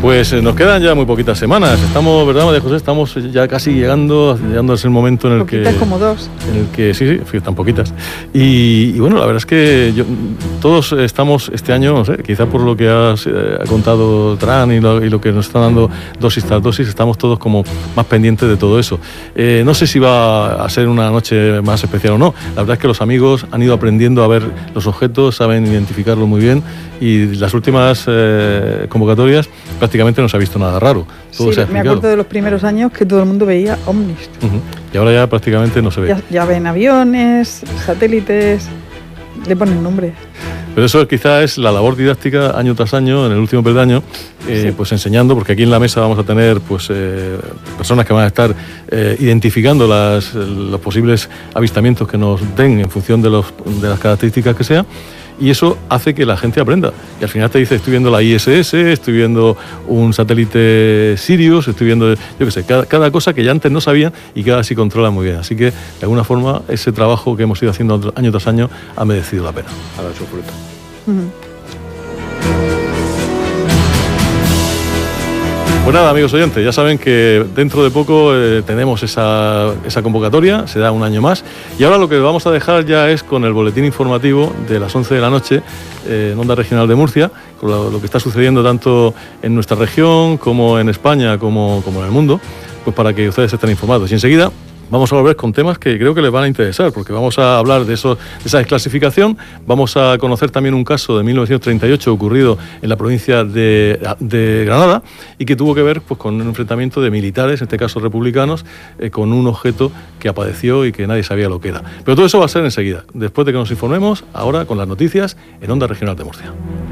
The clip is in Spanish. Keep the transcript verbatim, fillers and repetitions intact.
Pues eh, nos quedan ya muy poquitas semanas. Estamos, ¿verdad, María José? Estamos ya casi llegando, llegando a ese momento en el poquitas que... como dos. En el que, sí, sí, están poquitas. Y, y bueno, la verdad es que yo, todos estamos este año, no sé, quizá por lo que has eh, ha contado Tran y lo, y lo que nos están dando dosis tras dosis, estamos todos como más pendientes de todo eso. Eh, no sé si va a ser una noche más especial o no. La verdad es que los amigos han ido aprendiendo a ver los objetos, saben identificarlos muy bien, y las últimas eh, convocatorias prácticamente no se ha visto nada raro. Todo Sí, se ha me acuerdo de los primeros años que todo el mundo veía ovnis. Uh-huh. Y ahora ya prácticamente no se ve. Ya, ya ven aviones, satélites, le ponen nombres. Pero eso quizá es la labor didáctica año tras año, en el último peldaño, eh, sí. pues enseñando, porque aquí en la mesa vamos a tener pues eh, personas que van a estar eh, identificando las, los posibles avistamientos que nos den en función de, los, de las características que sea. Y eso hace que la gente aprenda. Y al final te dice, estoy viendo la I S S, estoy viendo un satélite Sirius, estoy viendo, yo qué sé, cada, cada cosa que ya antes no sabían y que ahora sí controlan muy bien. Así que, de alguna forma, ese trabajo que hemos ido haciendo año tras año ha merecido la pena. Ha dado su fruto. Uh-huh. Pues nada, amigos oyentes, ya saben que dentro de poco eh, tenemos esa, esa convocatoria, se da un año más, y ahora lo que vamos a dejar ya es con el boletín informativo de las once de la noche eh, en Onda Regional de Murcia, con lo, lo que está sucediendo tanto en nuestra región como en España como, como en el mundo, pues para que ustedes estén informados. Y enseguida vamos a volver con temas que creo que les van a interesar, porque vamos a hablar de, eso, de esa desclasificación, vamos a conocer también un caso de mil novecientos treinta y ocho ocurrido en la provincia de, de Granada y que tuvo que ver pues, con un enfrentamiento de militares, en este caso republicanos, eh, con un objeto que apareció y que nadie sabía lo que era. Pero todo eso va a ser enseguida, después de que nos informemos, ahora con las noticias en Onda Regional de Murcia.